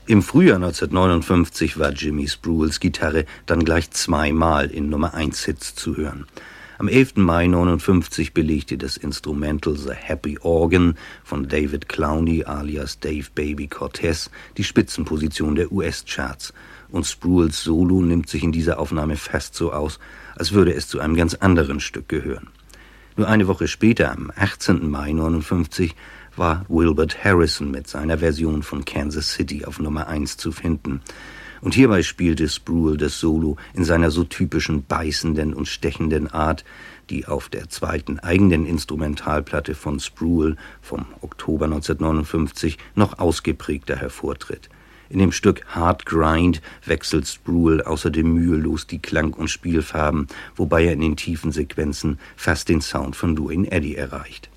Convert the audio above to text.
Im Frühjahr 1959 war Jimmy Spruills Gitarre dann gleich zweimal in Nummer-1-Hits zu hören. Am 11. Mai 1959 belegte das Instrumental The Happy Organ von David Clowney alias Dave Baby Cortez die Spitzenposition der US-Charts. Und Spruills Solo nimmt sich in dieser Aufnahme fast so aus, als würde es zu einem ganz anderen Stück gehören. Nur eine Woche später, am 18. Mai 1959, war Wilbert Harrison mit seiner Version von Kansas City auf Nummer 1 zu finden. Und hierbei spielte Spruill das Solo in seiner so typischen beißenden und stechenden Art, die auf der zweiten eigenen Instrumentalplatte von Spruill vom Oktober 1959 noch ausgeprägter hervortritt. In dem Stück Hard Grind wechselt Spruill außerdem mühelos die Klang- und Spielfarben, wobei er in den tiefen Sequenzen fast den Sound von Duane Eddy erreicht.